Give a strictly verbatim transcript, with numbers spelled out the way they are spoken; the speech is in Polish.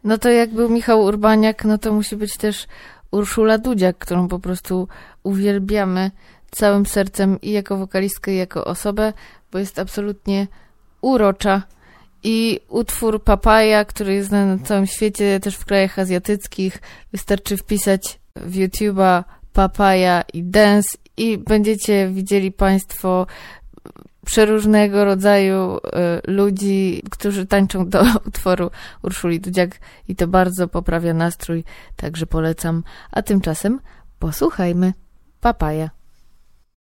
No to jak był Michał Urbaniak, no to musi być też Urszula Dudziak, którą po prostu uwielbiamy całym sercem i jako wokalistkę, i jako osobę, bo jest absolutnie urocza. I utwór Papaja, który jest znany na całym świecie, też w krajach azjatyckich, wystarczy wpisać w YouTube'a Papaja i dance i będziecie widzieli Państwo przeróżnego rodzaju y, ludzi, którzy tańczą do utworu Urszuli Dudziak i to bardzo poprawia nastrój, także polecam. A tymczasem posłuchajmy Papaja.